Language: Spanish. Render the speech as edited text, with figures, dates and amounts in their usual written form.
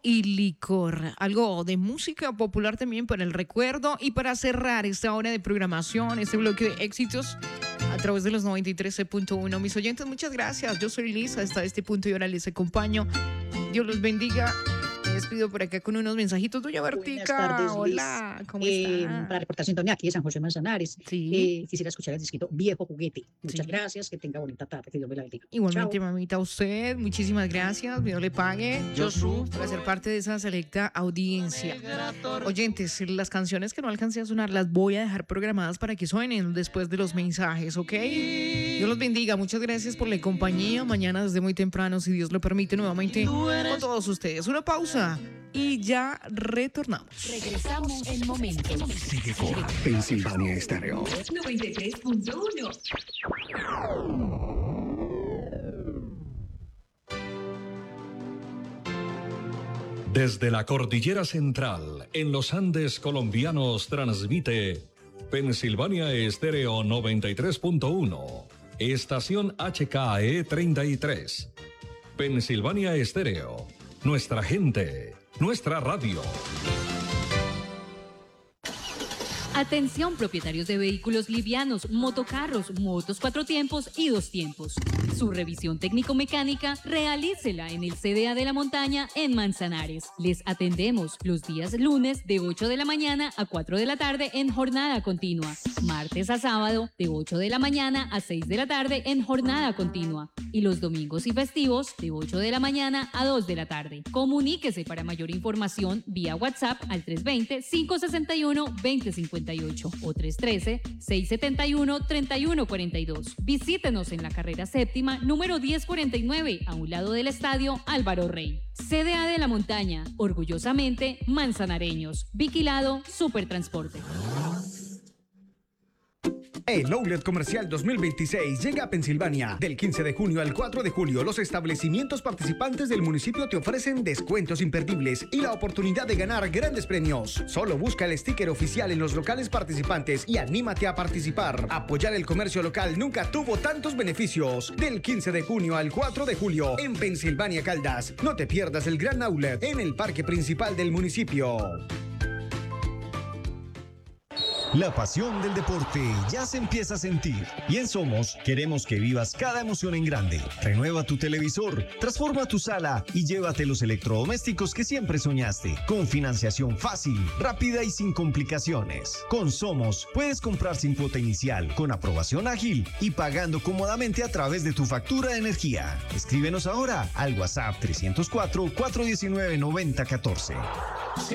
y licor. Algo de música popular también para el recuerdo y para cerrar esta hora de programación, este bloque de éxitos a través de los 93.1. Mis oyentes, muchas gracias. Yo soy Lisa, hasta este punto y ahora les acompaño. Dios los bendiga. Me despido por acá con unos mensajitos. Doña Bertica, buenas tardes, hola, ¿cómo está? Para reportar sintonía aquí de San José Manzanares. Sí. Quisiera escuchar el disquito Viejo Juguete. Muchas Sí. gracias, que tenga bonita tarde, que Dios me la bendiga. Igualmente, Chao. mamita, a usted, muchísimas gracias. Dios le pague. Por hacer parte de esa selecta audiencia. Oyentes, las canciones que no alcancé a sonar las voy a dejar programadas para que suenen después de los mensajes, ¿ok? Dios los bendiga. Muchas gracias por la compañía. Mañana desde muy temprano, si Dios lo permite, nuevamente con todos ustedes. Una pausa y ya retornamos. Regresamos en momentos. Sigue con Pensilvania Estéreo. 93.1. Desde la Cordillera Central, en los Andes colombianos, transmite Pensilvania Estéreo 93.1, estación HKE 33. Pensilvania Estéreo, nuestra gente, nuestra radio. Atención, propietarios de vehículos livianos, motocarros, motos 4 tiempos y 2 tiempos. Su revisión técnico-mecánica, realícela en el CDA de la Montaña en Manzanares. Les atendemos los días lunes de 8 de la mañana a 4 de la tarde en jornada continua. Martes a sábado de 8 de la mañana a 6 de la tarde en jornada continua. Y los domingos y festivos de 8 de la mañana a 2 de la tarde. Comuníquese para mayor información vía WhatsApp al 320-561-2058 o 313-671-3142. Visítenos en la carrera séptima número 1049 a un lado del estadio Álvaro Rey. CDA de la Montaña, orgullosamente manzanareños. Vigilado Supertransporte. El Outlet Comercial 2026 llega a Pensilvania. Del 15 de junio al 4 de julio, los establecimientos participantes del municipio te ofrecen descuentos imperdibles y la oportunidad de ganar grandes premios. Solo busca el sticker oficial en los locales participantes y anímate a participar. Apoyar el comercio local nunca tuvo tantos beneficios. Del 15 de junio al 4 de julio, en Pensilvania Caldas. No te pierdas el gran outlet en el parque principal del municipio. La pasión del deporte ya se empieza a sentir y en Somos queremos que vivas cada emoción en grande. Renueva tu televisor, transforma tu sala y llévate los electrodomésticos que siempre soñaste. Con financiación fácil, rápida y sin complicaciones. Con Somos puedes comprar sin cuota inicial, con aprobación ágil y pagando cómodamente a través de tu factura de energía. Escríbenos ahora al WhatsApp 304-419-9014.